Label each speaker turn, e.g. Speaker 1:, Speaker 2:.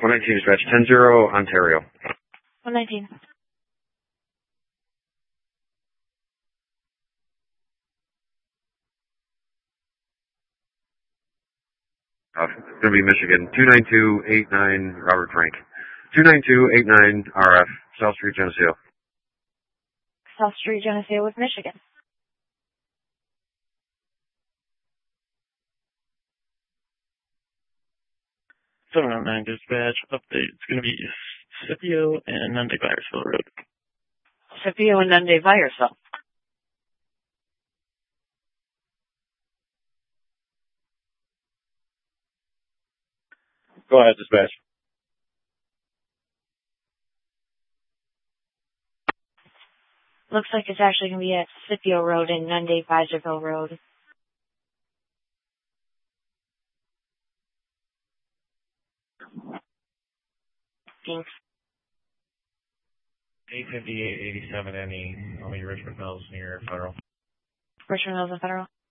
Speaker 1: 119 dispatch, 10-0, Ontario.
Speaker 2: 119.
Speaker 1: It's going to be Michigan. 29289, Robert Frank. 29289, RF, South Street, Geneseo.
Speaker 2: South Street, Geneseo with Michigan.
Speaker 3: 709 dispatch, update. It's going to be Scipio and Nunde Vyersville Road.
Speaker 2: Scipio and Nunde Vyersville.
Speaker 1: Go ahead, dispatch.
Speaker 2: Looks like it's actually going to be at Scipio Road and Nunde Vyersville Road. Thanks.
Speaker 4: 858-87 NE, only Richmond Mills near Federal.
Speaker 2: Richmond Mills and Federal.